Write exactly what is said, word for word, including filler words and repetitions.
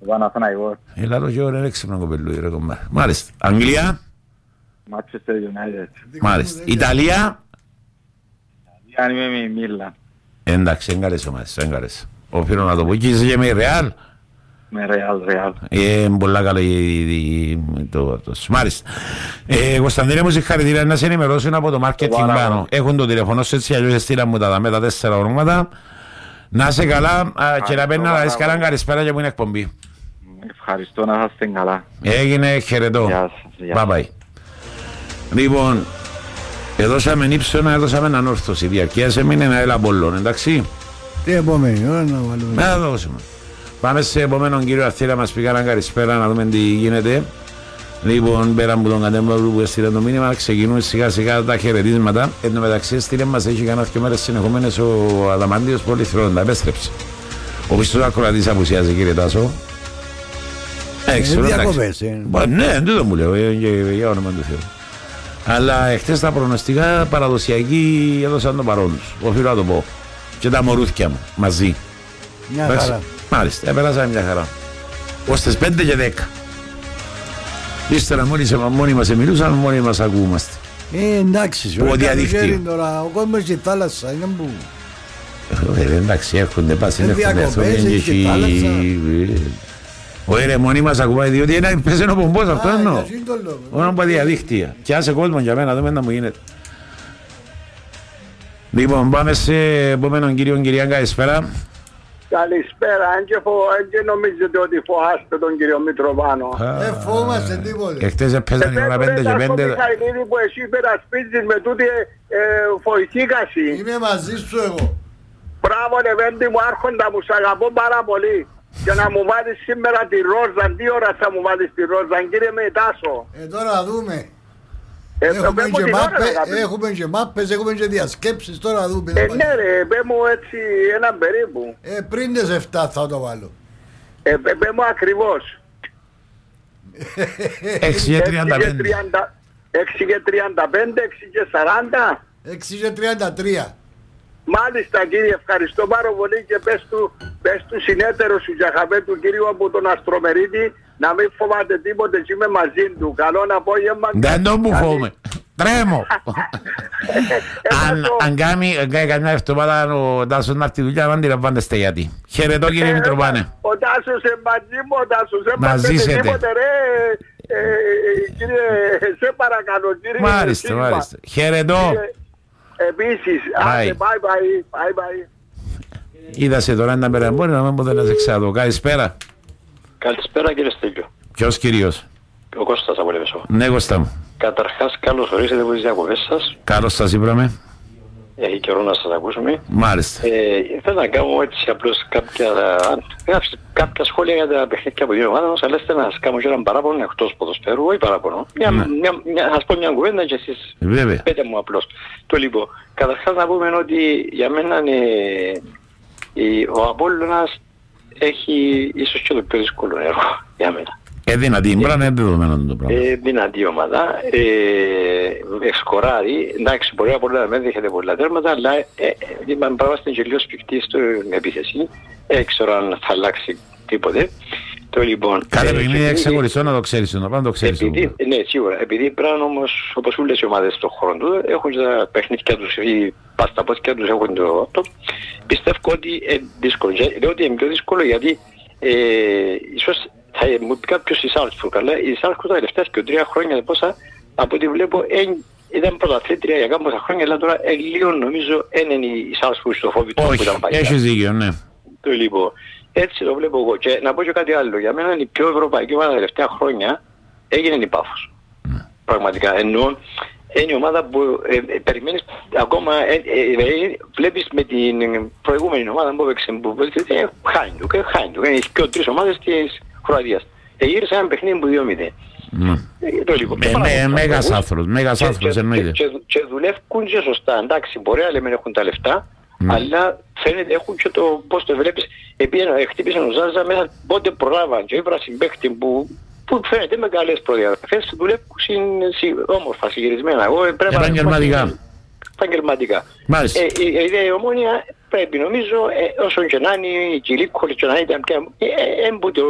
Ο Παναθηναϊκός. Έλα το και ωραία έξυπνο κοπελούι ρε κομμάρι. Μάλιστα. Αγγλία. Manchester United. Μάλιστα. Ιταλία. Αν είμαι με η Μίλαν. Εντάξει, έγκαρες ομάδες, έγκαρες. Οφείλω να το πω. Και είσαι και με η Ρεάλ. Με Ρεάλ, Ρεάλ. Ε, πολλά καλό το μάλιστα. Κωνσταντίνε μου συγχαρητήρια να σε ενημερώσουν από το marketing πάνω. Έχουν το τηλεφωνό σου έτσι αλλιώς στείλαν μου τα με τα τέσσερα ονόματα. Να είσαι καλά και να παίρνει να δεις καλά καλησπέρα και που είναι εκπομπή. Ευχαριστώ, να είστε καλά. Έγινε, χαιρετώ. Bye bye. Λοιπόν, έδωσαμε ύψωνα, έδωσαμε έναν όρθος. Η διαρκεία σε μείνει ένα έλα μπολόν, εντάξει. Τι επόμενη ώρα να βάλουμε. Να δώσουμε. Πάμε σε επόμενον κύριο Αρθήρα, μας πει έναν καλησπέρα να δούμε τι γίνεται. Λοιπόν, πέρα από τον κατέμπαυλο που έστειλε το μήνυμα, ξεκινούν σιγά σιγά τα χαιρετίσματα. Εν τω μεταξύ, στείλε μας έχει κανένα δύο μέρες συνεχόμενες ο Αδαμάντιος Πολυθρόντα. Επέστρεψε. Ο πιστός ακροατής απουσιάζει, κύριε Τάσο. Έξω, διακοπές. Ναι, δεν το μου λέω, για όνομα του Θεού. Αλλά εχθές τα προγνωστικά παραδοσιακοί έδωσαν το παρόν τους. Οφείλω να το πω. Και τα μωρούθια μου μαζί. Μια χαρά. χαρά. Μάλιστα, επεράσαμε μια χαρά. Ως τις πέντε και δέκα. Ύστερα μόνοι, μόνοι μας μιλούσαν, μόνοι μας ακούμαστε. Ε, εντάξει, ο διαδίκτυο. Τώρα, ο κόσμος στη θάλασσα είναι που... Ε, εντάξει, έρχονται, πας, έρχονται, έρχονται. Όχι ρε, μόνοι μας ακούμε, διότι είναι πες ο πομπός, αυτό εννοώ. Μόνο από διαδίκτυα. Και άσε κόσμο για μένα, δούμε να μου γίνεται. Λοιπόν, πάμε σε επόμενον κύριο, κυρία, καλησπέρα. Καλησπέρα, αν και, φο... και νομίζετε ότι φοάστε τον κύριο Μητροβάνο. Δεν φοβάστε τίποτε. Εχθές έπαιζαν η ώρα πέντε και πέντε. Μιχαηλίδη που εσύ υπερασπίζεις με τούτη ε, φοηθήκαση. Είμαι μαζί σου εγώ. Μπράβο Λεβέντη μου, άρχοντα μου, σ' αγαπώ πάρα πολύ. Και να μου βάλεις σήμερα τη Ρόζα, τι ώρα θα μου βάλεις τη Ρόζα, κύριε Μετάσο. Ε, τώρα δούμε. Ε, έχουμε, και μάπε, ώρα, έχουμε και μάπες, έχουμε και διασκέψεις, τώρα δούμε. Ε, ναι ρε, πέ μου έτσι έναν περίπου. Ε, πριν τις εφτά θα το βάλω. Ε, πέ μου ακριβώς. έξι και τριάντα πέντε. έξι και τριάντα πέντε, έξι και σαράντα. έξι και τριάντα τρία. Μάλιστα κύριε, ευχαριστώ πάρα πολύ και πες του, πες του συνέτερο σου Γιαχαβέ του κύριου από τον Αστρομερίτη να μην φοβάται τίποτε και είμαι μαζί του. Καλό απόγευμα. Δεν τον που φοβούμαι. Τρέμω. Αν κάνει καμιά εβδομάδα ο Τάσος να έρθει δουλειά, δεν αντιλαμβάνεστε γιατί. Χαιρετώ κύριε Μητροπάνε. Ο Τάσος είναι μαζί μου, ο Τάσος είναι μαζί μου. Τίποτε ρε, κύριε, σε παρακαλώ κύριε. Μάλιστα, μάλιστα. Χαιρετώ. Επίσης, άντε, bye bye, bye bye. Είδα σε τώρα ένα περαμπόρι να μην μπορείτε να σε ξάδω. Καλησπέρα. Καλησπέρα κύριε Στέλιο. Ποιος κυρίως? Ο Κώστας από Λεμεσό. Ναι Κώστα μου. Καταρχάς καλώς ορίσατε από τις διακοπές σας. Καλώς σας είπαμε. Έχει καιρό να σας ακούσουμε. Μάλιστα. Ε, θέλω να κάνω έτσι απλώς κάποια, κάποια σχόλια για τα παιχνίδια από δύο ομάδες, αλλά είστε να σας κάνω και έναν παράπονο εκτός ποδοσφαίρου, όχι παράπονο. Μια, ναι. μια, μια, ας πω μια κουβέντα και εσείς πέτε μου απλώς. Το λοιπόν, καταρχάς να πούμε ότι για μένα ε, ε, ο Απόλλωνας έχει ίσως και το πιο δύσκολο έργο για μένα. Ε, δυνατή, μπορεί να είναι δεδομένο το πράγμα. Ε, δυνατή ομάδα, ε, εξκοράρει, εντάξει, μπορεί να μην δέχεται πολλά τέρματα, αλλά ε, ε, είμαστε και λίγο σπικτοί στην επίθεση, δεν ξέρω αν θα αλλάξει τίποτε. Το λοιπόν... Κάθε παιχνίδι είναι ξεχωριστό να το ξέρεις, να πάνω το ξέρεις. Επειδή, ναι, σίγουρα, επειδή πρέπει όμως, όπως όλες οι ομάδες στον χρόνο του, έχουν και τα παιχνίδια τους, ή πας τα πόδια τους έχουν το αυτό, πιστεύω ότι είναι δύσκολο. Λέω ότι είναι πιο δύσκολο γιατί ε, ίσως θα μου πει κάποιος η Σάλτσμπουργκ, αλλά η Σάλτσμπουργκ τα τελευταία και τρία χρόνια πόσα, από ό,τι βλέπω, εν, ήταν πρωταθλήτρια για κάποια χρόνια, αλλά τώρα ε, λίγο νομίζω είναι η Σάλτσμπουργκ στο φόβο του που ήταν παλιά. Όχι, έχεις δίκιο, ναι. Το λοιπόν, έτσι το βλέπω εγώ. Και να πω και κάτι άλλο, για μένα η πιο ευρωπαϊκή ομάδα τα τελευταία χρόνια έγινε η Πάφος. Mm. Πραγματικά, ενώ είναι η ομάδα που ε, ε, περιμένεις ακόμα, ε, ε, ε, βλέπεις με την προηγούμενη ομάδα που έπαιξε, που ε, χάνει του, και χάνει του. Έχει και τρεις ομάδες της Κροατίας. Γύρισε ένα παιχνίδι που δύο μηδέν. Μέγας άνθρωπος, μέγας άνθρωπος εννοείται. Και δουλεύουν και σωστά, εντάξει, μπορεί να λέμε έχουν τα λεφτά, αλλά φαίνεται έχουν και το πώς το βλέπεις. Επειδή χτύπησαν ο Ζάζα μέσα πότε προλάβαν και είπα συμπαίχτη που φαίνεται με καλές προδιαγραφές, δουλεύουν όμορφα, συγκυρισμένα. Επαγγελματικά. Επαγγελματικά. Η ιδέα η Ομόνια πρέπει νομίζω όσο και να είναι η Κιλίκολη και να είναι